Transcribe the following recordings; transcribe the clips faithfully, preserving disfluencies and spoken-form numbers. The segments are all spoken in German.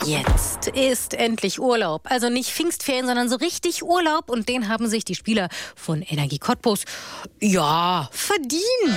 Jetzt ist endlich Urlaub. Also nicht Pfingstferien, sondern so richtig Urlaub. Und den haben sich die Spieler von Energie Cottbus, ja, verdient.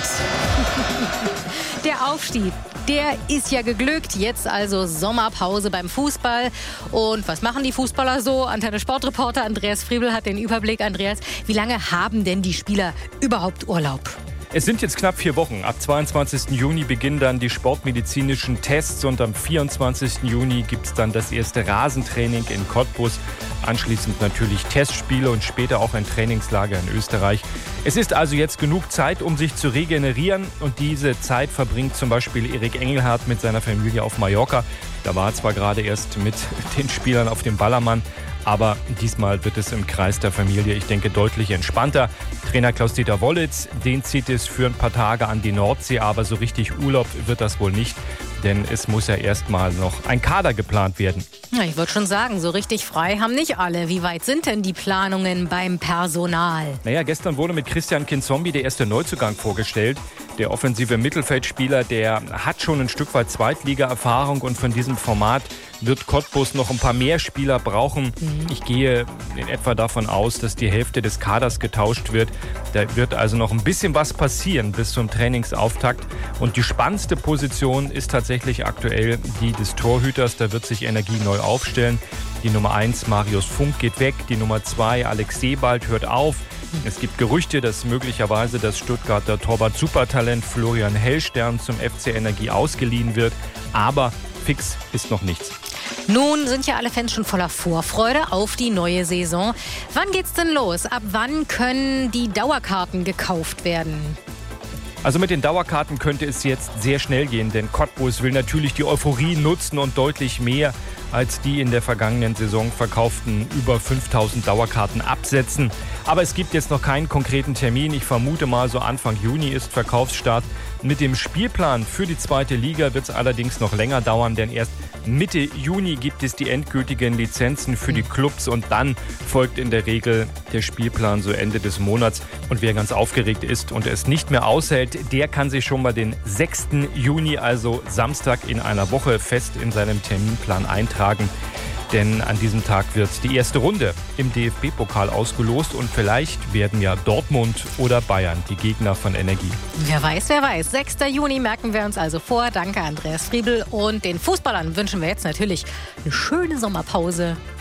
Der Aufstieg, der ist ja geglückt. Jetzt also Sommerpause beim Fußball. Und was machen die Fußballer so? Antenne Sportreporter Andreas Friebel hat den Überblick. Andreas, wie lange haben denn die Spieler überhaupt Urlaub? Es sind jetzt knapp vier Wochen. Ab zweiundzwanzigsten Juni beginnen dann die sportmedizinischen Tests und am vierundzwanzigsten Juni gibt es dann das erste Rasentraining in Cottbus. Anschließend natürlich Testspiele und später auch ein Trainingslager in Österreich. Es ist also jetzt genug Zeit, um sich zu regenerieren, und diese Zeit verbringt zum Beispiel Erik Engelhardt mit seiner Familie auf Mallorca. Da war er zwar gerade erst mit den Spielern auf dem Ballermann, aber diesmal wird es im Kreis der Familie, ich denke, deutlich entspannter. Trainer Klaus-Dieter Wollitz, den zieht es für ein paar Tage an die Nordsee, aber so richtig Urlaub wird das wohl nicht, denn es muss ja erstmal noch ein Kader geplant werden. Ja, ich würde schon sagen, so richtig frei haben nicht alle. Wie weit sind denn die Planungen beim Personal? Naja, gestern wurde mit Christian Kinzombie der erste Neuzugang vorgestellt. Der offensive Mittelfeldspieler, der hat schon ein Stück weit Zweitliga-Erfahrung, und von diesem Format wird Cottbus noch ein paar mehr Spieler brauchen. Mhm. Ich gehe in etwa davon aus, dass die Hälfte des Kaders getauscht wird. Da wird also noch ein bisschen was passieren bis zum Trainingsauftakt. Und die spannendste Position ist tatsächlich aktuell die des Torhüters. Da wird sich Energie neu aufstellen. Die Nummer eins, Marius Funk, geht weg. Die Nummer zwei, Alex Sebald, hört auf. Es gibt Gerüchte, dass möglicherweise das Stuttgarter Torwart-Supertalent Florian Hellstern zum F C Energie ausgeliehen wird. Aber fix ist noch nichts. Nun sind ja alle Fans schon voller Vorfreude auf die neue Saison. Wann geht's denn los? Ab wann können die Dauerkarten gekauft werden? Also mit den Dauerkarten könnte es jetzt sehr schnell gehen, denn Cottbus will natürlich die Euphorie nutzen und deutlich mehr als die in der vergangenen Saison verkauften über fünftausend Dauerkarten absetzen. Aber es gibt jetzt noch keinen konkreten Termin. Ich vermute mal, so Anfang Juni ist Verkaufsstart. Mit dem Spielplan für die zweite Liga wird es allerdings noch länger dauern, denn erst Mitte Juni gibt es die endgültigen Lizenzen für die Clubs, und dann folgt in der Regel der Spielplan so Ende des Monats. Und wer ganz aufgeregt ist und es nicht mehr aushält, der kann sich schon mal den sechsten Juni, also Samstag in einer Woche, fest in seinem Terminplan eintragen. Denn an diesem Tag wird die erste Runde im D F B-Pokal ausgelost, und vielleicht werden ja Dortmund oder Bayern die Gegner von Energie. Wer weiß, wer weiß. sechster Juni merken wir uns also vor. Danke, Andreas Friebel. Und den Fußballern wünschen wir jetzt natürlich eine schöne Sommerpause.